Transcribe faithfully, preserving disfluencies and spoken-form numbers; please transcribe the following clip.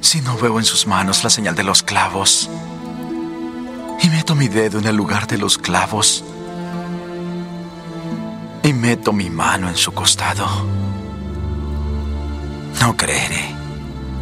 si no veo en sus manos la señal de los clavos y meto mi dedo en el lugar de los clavos y meto mi mano en su costado, no creeré.